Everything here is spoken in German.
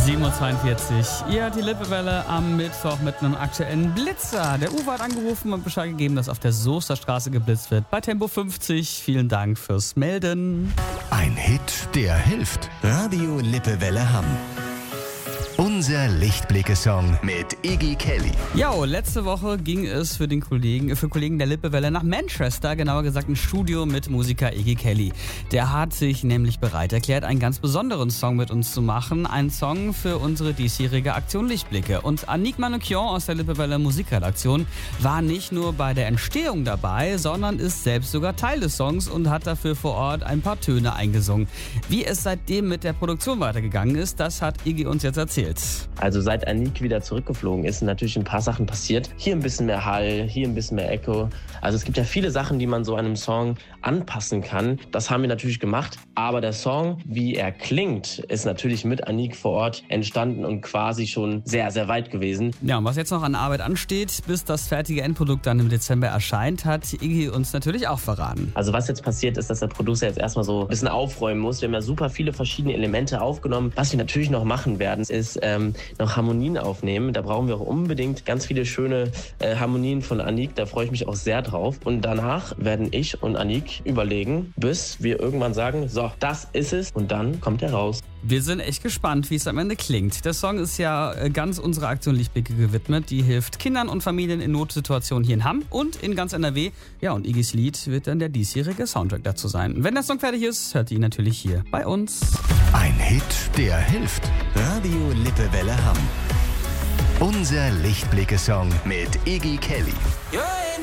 7.42 Uhr. Ihr hört die Lippewelle am Mittwoch mit einem aktuellen Blitzer. Der Uwe hat angerufen und Bescheid gegeben, dass auf der Soester Straße geblitzt wird. Bei Tempo 50. Vielen Dank fürs Melden. Ein Hit, der hilft. Radio Lippewelle Hamm. Unser Lichtblicke-Song mit Iggy Kelly. Jo, letzte Woche ging es für Kollegen der Lippewelle nach Manchester, genauer gesagt ein Studio mit Musiker Iggy Kelly. Der hat sich nämlich bereit erklärt, einen ganz besonderen Song mit uns zu machen. Ein Song für unsere diesjährige Aktion Lichtblicke. Und Annick Manoukian aus der Lippewelle Musikredaktion war nicht nur bei der Entstehung dabei, sondern ist selbst sogar Teil des Songs und hat dafür vor Ort ein paar Töne eingesungen. Wie es seitdem mit der Produktion weitergegangen ist, das hat Iggy uns jetzt erzählt. Also seit Annick wieder zurückgeflogen ist, sind natürlich ein paar Sachen passiert. Hier ein bisschen mehr Hall, hier ein bisschen mehr Echo. Also es gibt ja viele Sachen, die man so einem Song anpassen kann. Das haben wir natürlich gemacht. Aber der Song, wie er klingt, ist natürlich mit Annick vor Ort entstanden und quasi schon sehr, sehr weit gewesen. Ja, und was jetzt noch an Arbeit ansteht, bis das fertige Endprodukt dann im Dezember erscheint, hat Iggy uns natürlich auch verraten. Also was jetzt passiert ist, dass der Producer jetzt erstmal so ein bisschen aufräumen muss. Wir haben ja super viele verschiedene Elemente aufgenommen. Was wir natürlich noch machen werden, ist noch Harmonien aufnehmen. Da brauchen wir auch unbedingt ganz viele schöne Harmonien von Annick. Da freue ich mich auch sehr drauf. Und danach werden ich und Annick überlegen, bis wir irgendwann sagen, so, das ist es. Und dann kommt er raus. Wir sind echt gespannt, wie es am Ende klingt. Der Song ist ja ganz unserer Aktion Lichtblicke gewidmet. Die hilft Kindern und Familien in Notsituationen hier in Hamm und in ganz NRW. Ja, und Iggys Lied wird dann der diesjährige Soundtrack dazu sein. Wenn der Song fertig ist, hört ihr ihn natürlich hier bei uns. Ein Hit, der hilft. Radio Lippewelle Hamm. Unser Lichtblicke-Song mit Iggy Kelly. Yeah.